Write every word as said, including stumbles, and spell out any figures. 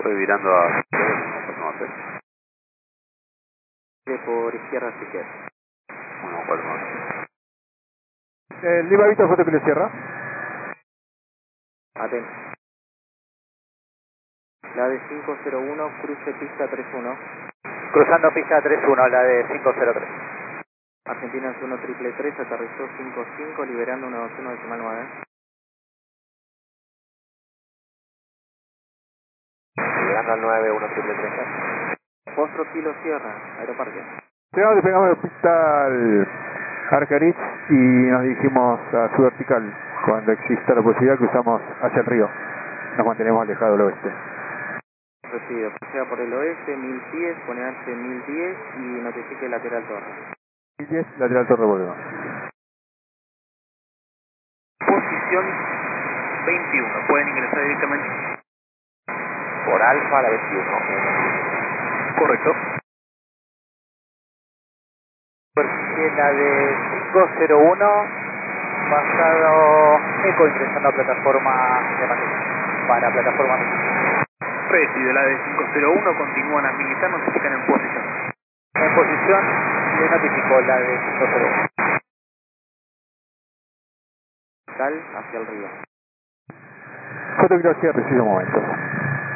Estoy virando a... no sé. De por izquierda si quieres. uno cuatro nueve. Eh, Lima Vita, Foto Kilo Sierra. Atento. La de cinco cero uno, cruce pista tres uno. Cruzando pista tres uno, la de cinco cero tres. Argentina uno triple tres, aterrizó cinco cinco, liberando uno dos uno decimal nueve. Llegando al nueve uno triple tres. Fostro Kilo Sierra, Aeroparque. Llegamos, despegamos del hospital Arcaritz y nos dirigimos a su vertical. Cuando exista la posibilidad cruzamos hacia el río. Nos mantenemos alejados del oeste. Recibido, proceda por el oeste, mil pies, pone H mil diez y notifique lateral torre. mil diez, lateral torre, volvemos. Posición veintiuno, pueden ingresar directamente por Alfa a la veintiuno. Correcto. Superficie la de cinco cero uno, pasado Eco, ingresando a plataforma de Mateo, para plataforma Recibe la de cinco cero uno, continúan a militar, notifican en posición. En posición, le notificó la de cinco cero uno. Tal hacia el río. Foto Kilo Sierra, preciso momento.